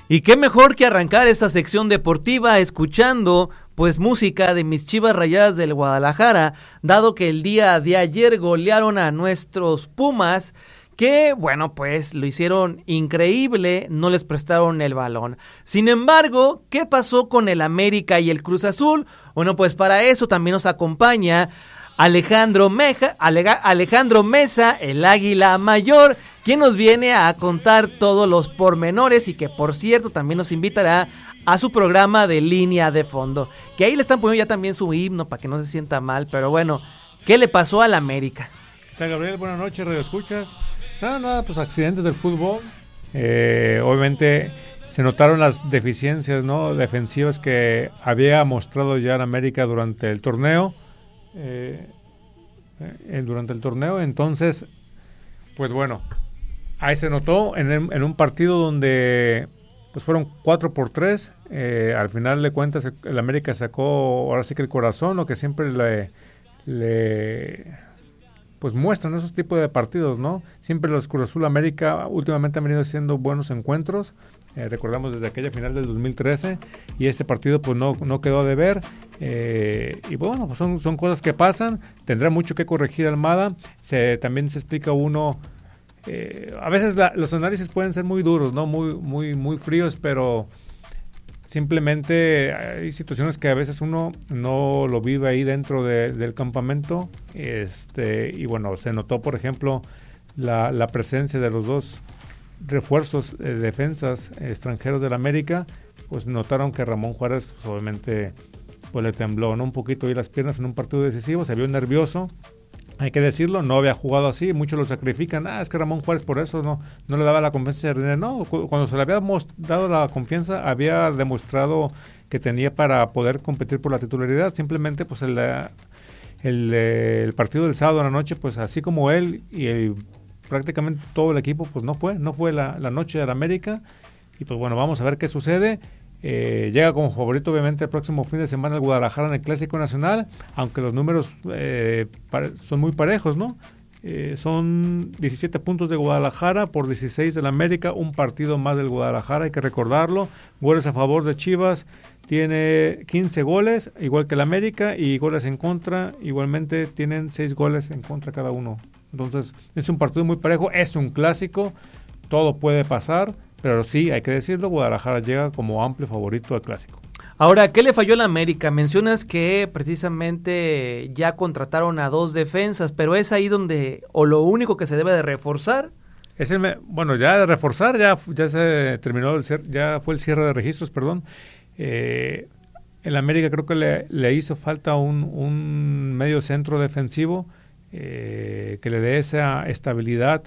Y qué mejor que arrancar esta sección deportiva escuchando pues música de mis Chivas Rayadas del Guadalajara, dado que el día de ayer golearon a nuestros Pumas, que bueno pues lo hicieron increíble, no les prestaron el balón. Sin embargo, ¿qué pasó con el América y el Cruz Azul? Bueno, pues para eso también nos acompaña Alejandro Mesa, el Águila Mayor, quien nos viene a contar todos los pormenores y que por cierto también nos invitará a su programa de Línea de Fondo, que ahí le están poniendo ya también su himno para que no se sienta mal, pero bueno, ¿qué le pasó al América? Hola Gabriel, buenas noches, Radio Escuchas. Nada, pues accidentes del fútbol, obviamente se notaron las deficiencias, ¿no?, defensivas que había mostrado ya el América durante el torneo. Entonces pues bueno, ahí se notó en un partido donde pues fueron 4-3, al final de cuentas el América sacó ahora sí que el corazón, lo que siempre le pues muestran esos tipos de partidos, ¿no? Siempre los Cruz Azul América últimamente han venido haciendo buenos encuentros. Recordamos desde aquella final del 2013 y este partido pues no quedó a deber, y bueno, pues son cosas que pasan. Tendrá mucho que corregir Almada. También se explica uno, a veces los análisis pueden ser muy duros, ¿no?, muy fríos, pero simplemente hay situaciones que a veces uno no lo vive ahí dentro del campamento, y bueno, se notó por ejemplo la presencia de los dos refuerzos, defensas extranjeros del América. Pues notaron que Ramón Juárez pues obviamente pues le tembló, ¿no?, un poquito ahí las piernas en un partido decisivo, se vio nervioso, hay que decirlo, no había jugado así, muchos lo sacrifican, es que Ramón Juárez por eso no le daba la confianza a René. No, cuando se le había dado la confianza había demostrado que tenía para poder competir por la titularidad. Simplemente pues el partido del sábado a la noche, pues así como él y prácticamente todo el equipo, pues no fue la noche del América. Y pues bueno, vamos a ver qué sucede. Llega como favorito obviamente el próximo fin de semana el Guadalajara en el Clásico Nacional, aunque los números son muy parejos, ¿no? Son 17 puntos de Guadalajara por 16 del América, un partido más del Guadalajara, hay que recordarlo. Goles a favor de Chivas, tiene 15 goles, igual que el América, y goles en contra, igualmente tienen 6 goles en contra cada uno. Entonces es un partido muy parejo, es un clásico, todo puede pasar, pero sí, hay que decirlo, Guadalajara llega como amplio favorito al clásico. Ahora, ¿qué le falló a la América? Mencionas que precisamente ya contrataron a 2 defensas, pero es ahí donde, o lo único que se debe de reforzar. Bueno, ya de reforzar, ya se terminó, ya fue el cierre de registros, perdón. El América creo que le hizo falta un medio centro defensivo que le dé esa estabilidad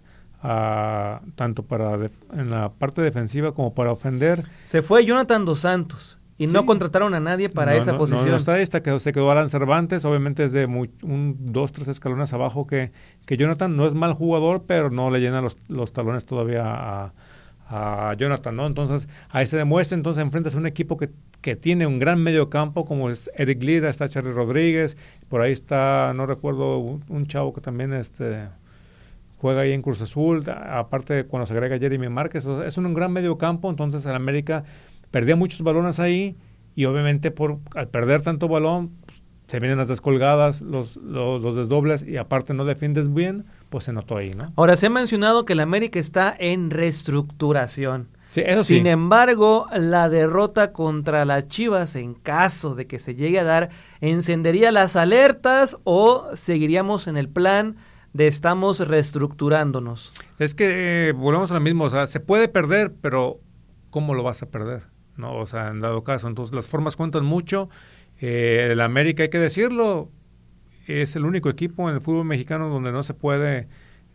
tanto en la parte defensiva como para ofender. Se fue Jonathan Dos Santos y no contrataron a nadie para esa posición. No está ahí, se quedó Alan Cervantes, obviamente es de 2-3 escalones abajo que Jonathan. No es mal jugador, pero no le llena los talones todavía a Jonathan, ¿no? Entonces ahí se demuestra, entonces enfrentas a un equipo que tiene un gran medio campo como es Eric Lira, está Charly Rodríguez, por ahí está, no recuerdo, un chavo que también juega ahí en Cruz Azul, aparte cuando se agrega Jeremy Márquez. Es un gran medio campo. Entonces el América perdía muchos balones ahí y obviamente al perder tanto balón pues, se vienen las descolgadas, los desdobles y aparte no defiendes bien, pues se notó ahí, ¿no? Ahora, se ha mencionado que el América está en reestructuración. Sí, eso sí. Sin embargo, la derrota contra las Chivas, en caso de que se llegue a dar, ¿encendería las alertas o seguiríamos en el plan de estamos reestructurándonos? Es que volvemos a lo mismo, o sea, se puede perder, pero ¿cómo lo vas a perder? ¿No? O sea, en dado caso, entonces las formas cuentan mucho. El América, hay que decirlo, es el único equipo en el fútbol mexicano donde no se puede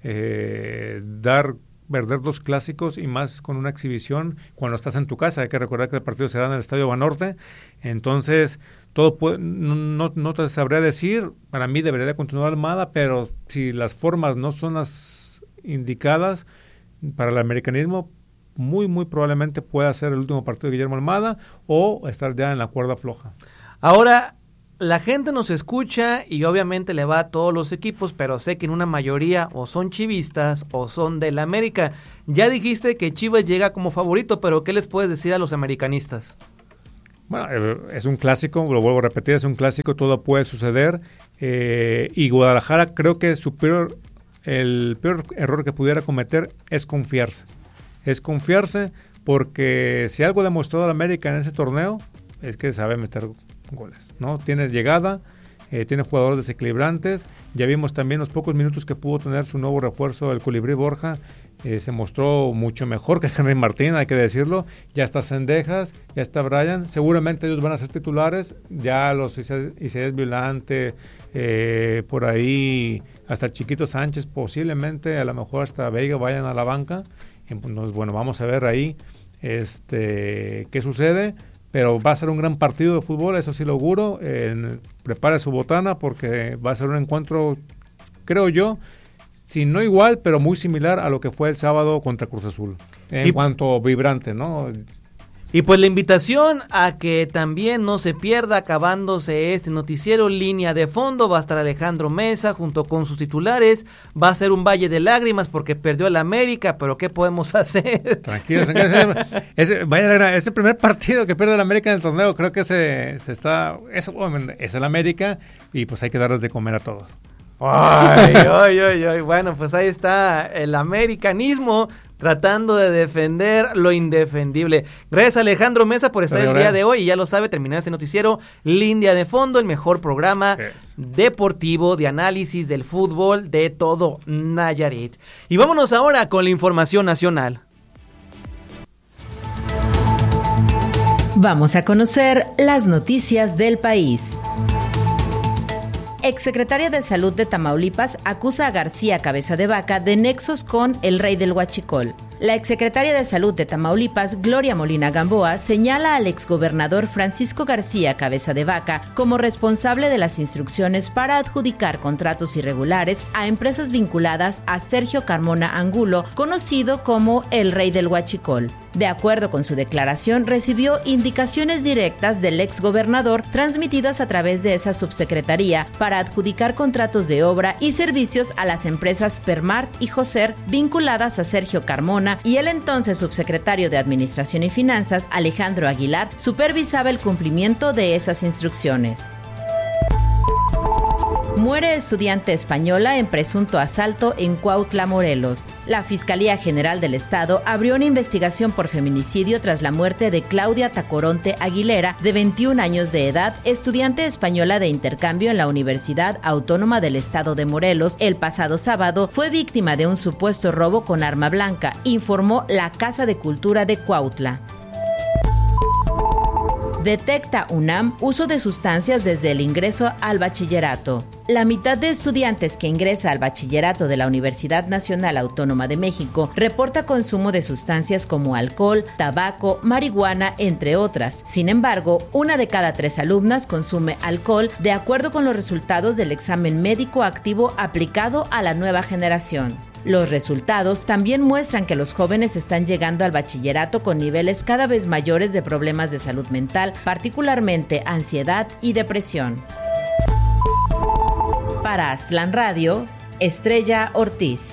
perder 2 clásicos y más con una exhibición cuando estás en tu casa. Hay que recordar que el partido será en el Estadio Banorte. Entonces no te sabría decir, para mí debería de continuar Almada, pero si las formas no son las indicadas para el americanismo, muy probablemente pueda ser el último partido de Guillermo Almada o estar ya en la cuerda floja. Ahora, la gente nos escucha y obviamente le va a todos los equipos, pero sé que en una mayoría o son chivistas o son del América. Ya dijiste que Chivas llega como favorito, pero ¿qué les puedes decir a los americanistas? Bueno, es un clásico, lo vuelvo a repetir, es un clásico, todo puede suceder. Y Guadalajara creo que el peor error que pudiera cometer es confiarse. Es confiarse porque si algo demostró el América en ese torneo es que sabe meter goles, ¿no? Tiene llegada, tiene jugadores desequilibrantes. Ya vimos también los pocos minutos que pudo tener su nuevo refuerzo, el Colibrí Borja. Se mostró mucho mejor que Henry Martín, hay que decirlo. Ya está Cendejas, ya está Brian. Seguramente ellos van a ser titulares. Ya los Isaías Violante, por ahí, hasta el Chiquito Sánchez, posiblemente, a lo mejor hasta Veiga vayan a la banca. Entonces, bueno, vamos a ver ahí qué sucede. Pero va a ser un gran partido de fútbol, eso sí lo auguro. Prepare su botana porque va a ser un encuentro, creo yo, si no igual, pero muy similar a lo que fue el sábado contra Cruz Azul. En cuanto vibrante, ¿no? Y pues la invitación a que también no se pierda, acabándose este noticiero, Línea de Fondo, va a estar Alejandro Mesa junto con sus titulares, va a ser un valle de lágrimas porque perdió el América, pero ¿qué podemos hacer? Tranquilo, ese primer partido que pierde el América en el torneo, creo que es el América y pues hay que darles de comer a todos. Ay, bueno, pues ahí está el americanismo tratando de defender lo indefendible. Gracias Alejandro Mesa por estar el día de hoy y ya lo sabe, terminar este noticiero Línea de Fondo, el mejor programa deportivo de análisis del fútbol de todo Nayarit. Y vámonos ahora con la información nacional. Vamos a conocer las noticias del país. Exsecretaria de Salud de Tamaulipas acusa a García Cabeza de Vaca de nexos con el rey del huachicol. La exsecretaria de Salud de Tamaulipas, Gloria Molina Gamboa, señala al exgobernador Francisco García Cabeza de Vaca como responsable de las instrucciones para adjudicar contratos irregulares a empresas vinculadas a Sergio Carmona Angulo, conocido como el rey del huachicol. De acuerdo con su declaración, recibió indicaciones directas del exgobernador transmitidas a través de esa subsecretaría para adjudicar contratos de obra y servicios a las empresas Permart y Joser vinculadas a Sergio Carmona, y el entonces subsecretario de Administración y Finanzas, Alejandro Aguilar, supervisaba el cumplimiento de esas instrucciones. Muere estudiante española en presunto asalto en Cuautla, Morelos. La Fiscalía General del Estado abrió una investigación por feminicidio tras la muerte de Claudia Tacoronte Aguilera, de 21 años de edad, estudiante española de intercambio en la Universidad Autónoma del Estado de Morelos. El pasado sábado fue víctima de un supuesto robo con arma blanca, informó la Casa de Cultura de Cuautla. Detecta UNAM uso de sustancias desde el ingreso al bachillerato. La mitad de estudiantes que ingresa al bachillerato de la Universidad Nacional Autónoma de México reporta consumo de sustancias como alcohol, tabaco, marihuana, entre otras. Sin embargo, 1 de cada 3 alumnas consume alcohol, de acuerdo con los resultados del examen médico activo aplicado a la nueva generación. Los resultados también muestran que los jóvenes están llegando al bachillerato con niveles cada vez mayores de problemas de salud mental, particularmente ansiedad y depresión. Para Aztlán Radio, Estrella Ortiz.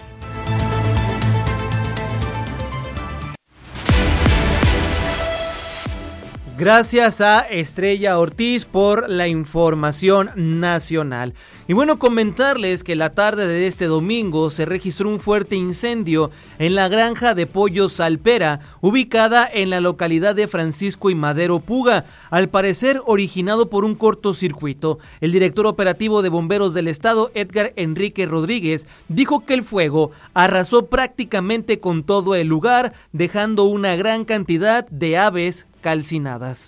Gracias a Estrella Ortiz por la información nacional. Y bueno, comentarles que la tarde de este domingo se registró un fuerte incendio en la granja de pollos Salpera, ubicada en la localidad de Francisco y Madero Puga, al parecer originado por un cortocircuito. El director operativo de bomberos del estado, Edgar Enrique Rodríguez, dijo que el fuego arrasó prácticamente con todo el lugar, dejando una gran cantidad de aves calcinadas.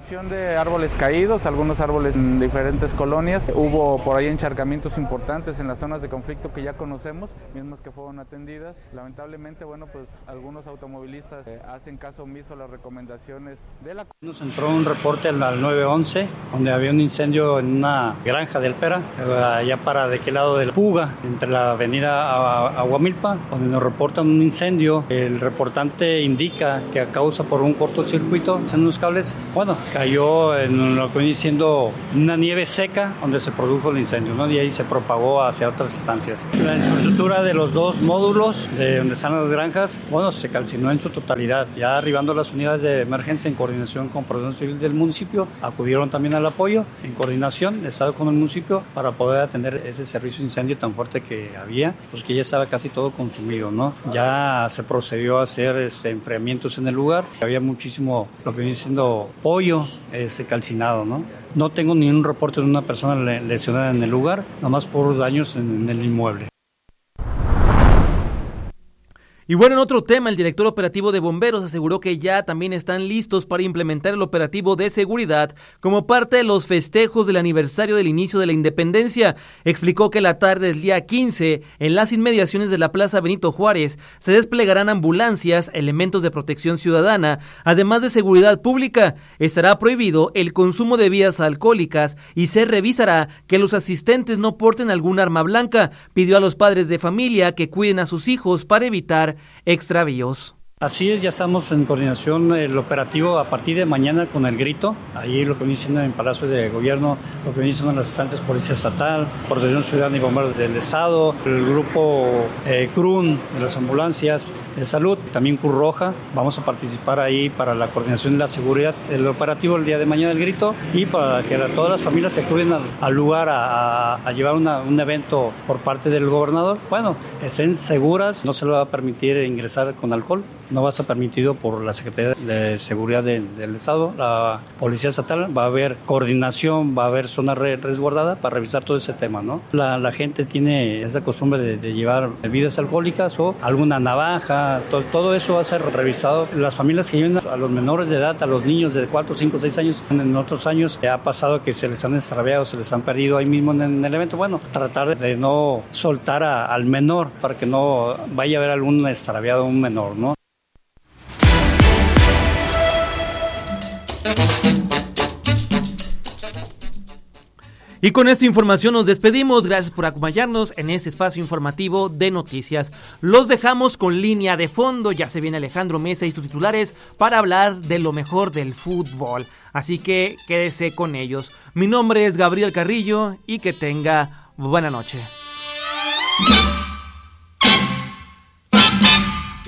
Destrucción de árboles caídos, algunos árboles en diferentes colonias. Hubo por ahí encharcamientos importantes en las zonas de conflicto que ya conocemos, mismas que fueron atendidas. Lamentablemente, bueno, pues algunos automovilistas hacen caso omiso a las recomendaciones de la... Nos entró un reporte al 911, donde había un incendio en una granja de Alpera, allá para de qué lado del Puga, entre la avenida Aguamilpa, donde nos reportan un incendio. El reportante indica que a causa por un cortocircuito en unos cables, bueno, cayó en lo que viene siendo una nieve seca donde se produjo el incendio, ¿no? Y ahí se propagó hacia otras instancias. La infraestructura de los dos módulos de donde están las granjas, bueno, se calcinó en su totalidad. Ya arribando las unidades de emergencia en coordinación con Protección Civil del municipio, acudieron también al apoyo en coordinación, Estado con el municipio, para poder atender ese servicio de incendio tan fuerte que había, pues que ya estaba casi todo consumido, ¿no? Ya se procedió a hacer enfriamientos en el lugar. Había muchísimo, lo que viene siendo pollo calcinado, ¿no? No tengo ni un reporte de una persona lesionada en el lugar, nada más por daños en el inmueble. Y bueno, en otro tema, el director operativo de bomberos aseguró que ya también están listos para implementar el operativo de seguridad como parte de los festejos del aniversario del inicio de la independencia. Explicó que la tarde del día 15, en las inmediaciones de la Plaza Benito Juárez, se desplegarán ambulancias, elementos de protección ciudadana, además de seguridad pública. Estará prohibido el consumo de bebidas alcohólicas y se revisará que los asistentes no porten algún arma blanca. Pidió a los padres de familia que cuiden a sus hijos para evitar extravíos. Así es, ya estamos en coordinación el operativo a partir de mañana con el grito. Ahí lo que viene siendo en Palacio de Gobierno, lo que viene siendo en las instancias Policía Estatal, Protección Ciudadana y Bomberos del Estado, el grupo CRUN de las ambulancias de salud, también Cruz Roja. Vamos a participar ahí para la coordinación de la seguridad del operativo el día de mañana del grito y para que todas las familias se acuden al lugar a llevar un evento por parte del gobernador. Bueno, estén seguras, no se les va a permitir ingresar con alcohol. No va a ser permitido por la Secretaría de Seguridad del Estado, la Policía Estatal. Va a haber coordinación, va a haber zona resguardada para revisar todo ese tema, ¿no? La gente tiene esa costumbre de llevar bebidas alcohólicas o alguna navaja, todo eso va a ser revisado. Las familias que lleven a los menores de edad, a los niños de 4, 5, 6 años, en otros años ha pasado que se les han extraviado, se les han perdido ahí mismo en el evento. Bueno, tratar de no soltar al menor para que no vaya a haber algún extraviado, un menor, ¿no? Y con esta información nos despedimos. Gracias por acompañarnos en este espacio informativo de noticias. Los dejamos con Línea de Fondo. Ya se viene Alejandro Mesa y sus titulares para hablar de lo mejor del fútbol. Así que quédese con ellos. Mi nombre es Gabriel Carrillo y que tenga buena noche.